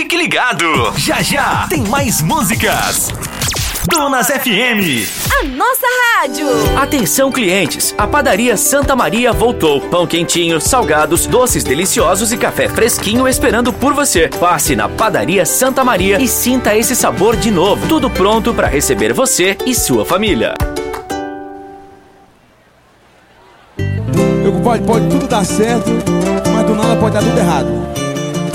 Fique ligado, já já tem mais músicas. Donas FM, a nossa rádio. Atenção clientes, a padaria Santa Maria voltou. Pão quentinho, salgados, doces deliciosos e café fresquinho esperando por você. Passe na padaria Santa Maria e sinta esse sabor de novo. Tudo pronto para receber você e sua família. Pode tudo dar certo, mas do nada pode dar tudo errado.